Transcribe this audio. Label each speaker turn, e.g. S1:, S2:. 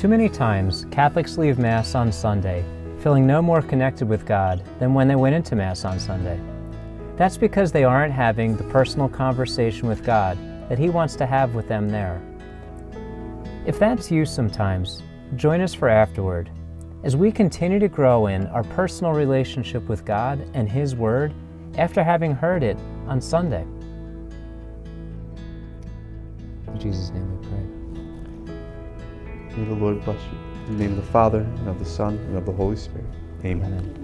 S1: Too many times, Catholics leave Mass on Sunday feeling no more connected with God than when they went into Mass on Sunday. That's because they aren't having the personal conversation with God that He wants to have with them there. If that's you sometimes, join us for Afterword as we continue to grow in our personal relationship with God and His Word after having heard it on Sunday. In Jesus' name we pray.
S2: May the Lord bless you. In the name of the Father, and of the Son, and of the Holy Spirit. Amen.
S1: Amen.